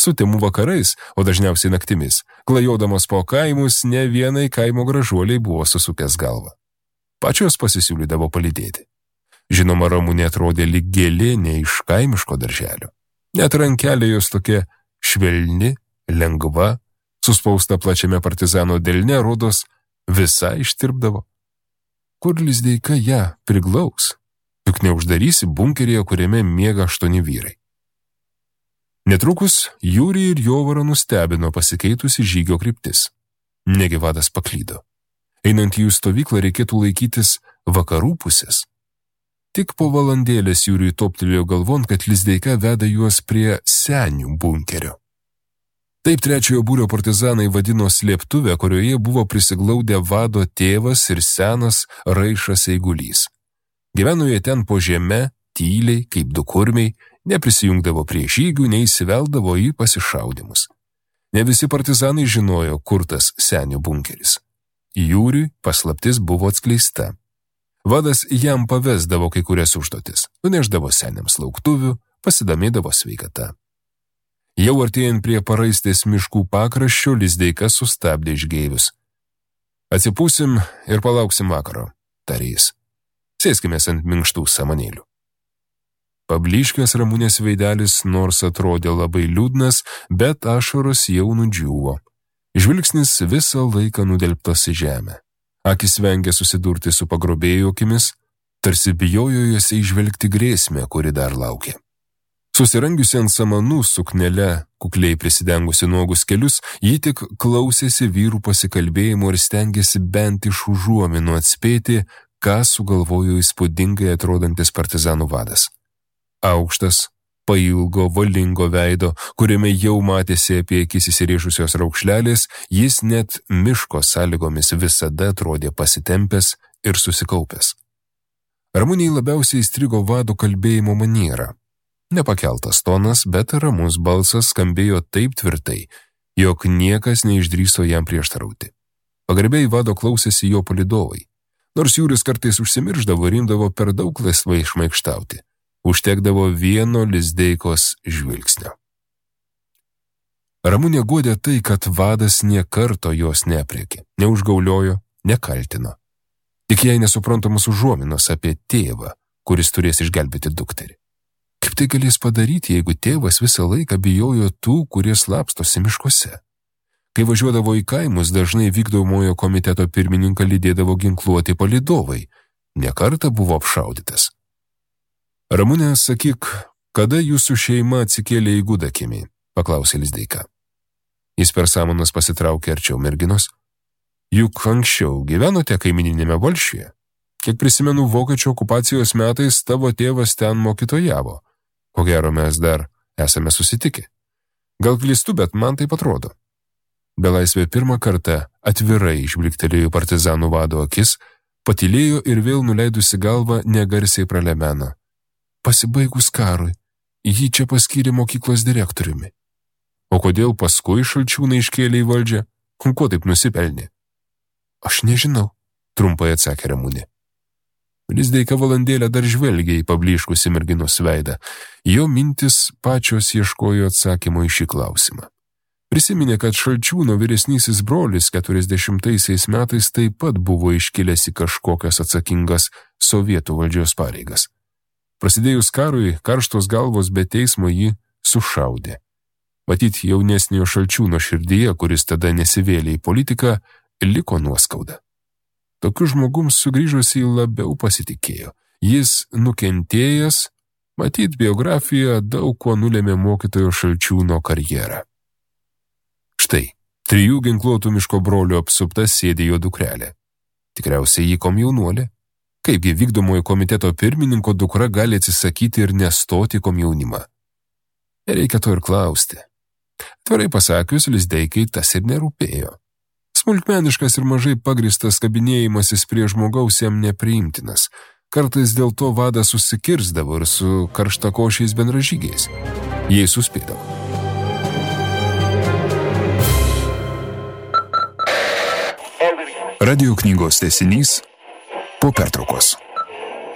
Sutemų vakarais, o dažniausiai naktimis, klajodamas po kaimus, ne vienai kaimo gražuoliai buvo susukęs galvą. Pačios pasisiūlydavo palydėti. Žinoma, Ramunė atrodė lyg gėlė ne iš kaimiško darželio. Net rankelė jos tokia švelni, lengva, suspausta plačiame partizano delne, rodos, visai ištirpdavo. Kur Lizdeika ją priglaus? Juk neuždarysi bunkeryje, kuriame miega 8 vyrai. Netrukus Jūrį ir Jovarą nustebino pasikeitusi žygio kryptis. Negi vadas paklydo. Einant į jų stovyklą reikėtų laikytis vakarų pusės. Tik po valandėlės Jūriui toptelėjo galvon, kad Lizdeika veda juos prie senių bunkerio. Taip 3 būrio partizanai vadino slėptuvę, kurioje buvo prisiglaudę vado tėvas ir senas Raišas Eigulys. Gyveno jie ten po žeme, tyliai, kaip 2 kurmiai, neprisijungdavo prie žygių, neįsiveldavo į pasišaudimus. Ne visi partizanai žinojo, kur tas senių bunkeris. Jūriui paslaptis buvo atskleista. Vadas jam pavesdavo kai kurias užduotis, nuneždavo seniams lauktuvių, pasidomėdavo sveikata. Jau artėjant prie paraistės miškų pakraščio, Lizdeika sustabdė žygeivius. Atsipūsim ir palauksim vakaro, tarė jis. Sėskimės ant minkštų samanėlių. Pablyškęs Ramunės veidelis nors atrodė labai liūdnas, bet ašaros jau nudžiūvo. Žvilgsnis visą laiką nudelbtas į žemę. Akis vengė susidurti su pagrobėjo akimis, tarsi bijojo juose įžvelgti grėsmę, kuri dar laukė. Susirangiusi ant samanų suknele, kukliai prisidengusi nuogus kelius, ji tik klausėsi vyrų pasikalbėjimo ir stengėsi bent iš užuominų atspėti, ką sugalvojo įspūdingai atrodantis partizanų vadas. Aukštas, pailgo, valingo veido, kuriame jau matėsi apie akis įsirėžusios raukšlelės, jis net miško sąlygomis visada atrodė pasitempęs ir susikaupęs. Ramunei labiausiai įstrigo vado kalbėjimo maniera. Nepakeltas tonas, bet ramus balsas skambėjo taip tvirtai, jog niekas neišdrįso jam prieštarauti. Pagarbiai vado klausėsi jo palydovai. Nors Jūris kartais užsimirždavo ir imdavo per daug laisvai šmaikštauti. Užtekdavo vieno Lizdeikos žvilgsnio. Ramunė guodė tai, kad vadas nė karto jos neaprėkė, neužgauliojo, nekaltino. Tik jai nesuprantamus užuominos apie tėvą, kuris turės išgelbėti dukterį. Kaip tai galės padaryti, jeigu tėvas visą laiką bijojo tų, kurie slapstosi miškuose? Kai važiuodavo į kaimus, dažnai vykdomojo komiteto pirmininką lydėdavo ginkluoti palydovai. Ne kartą buvo apšaudytas. Ramunė, sakyk, kada jūsų šeima atsikėlė į Gudakimį, paklausė Lizdeika. Jis per samanas pasitraukė arčiau merginos. Juk anksčiau gyvenote kaimininėme Valsčiuje. Kiek prisimenu, vokiečių okupacijos metais tavo tėvas ten mokytojavo. Ko gero mes dar esame susitikę. Gal klystu, bet man taip atrodo. Belaisvė pirmą kartą atvirai žvilgtelėjo partizanų vado akis, patylėjo ir vėl nuleidusi galvą negarsiai pralemeno. Pasibaigus karui, jį čia paskyrė mokyklos direktoriumi. O kodėl paskui Šalčiūną iškėlė į valdžią? Ko taip nusipelnė? Aš nežinau, trumpai atsakė Ramunė. Lizdeika valandėlę dar žvelgė į pablyškusį merginos veidą. Jo mintis pačios ieškojo atsakymo į šį klausimą. Prisiminė, kad Šalčiūno vyresnysis brolis 40 metais taip pat buvo iškilęs į kažkokias atsakingas sovietų valdžios pareigas. Prasidėjus karui, karštos galvos be teismo jį sušaudė. Matyt, jaunesniojo Šalčiūno širdyje, kuris tada nesivėlė į politiką, liko nuoskauda. Tokiu žmogum sugrįžusi labiau pasitikėjo. Jis nukentėjęs, matyt, biografija daug kuo nulėmė mokytojo Šalčiūno karjerą. Štai, 3 ginkluotų miško brolių apsupta sėdė jo dukrelė. Tikriausiai jį komjaunuolė. Kaipgi vykdomojo komiteto pirmininko dukra gali atsisakyti ir nestoti komjaunimą? Nereikia to ir klausti. Tvarai pasakius, Lizdeikai tas ir nerūpėjo. Smulkmeniškas ir mažai pagristas kabinėjimasis prie žmogaus jam nepriimtinas. Kartais dėl to vadas susikirsdavo ir su karštakošiais bendražygiais. Jei suspėdavo. Radio knygos tęsinys po pertraukos.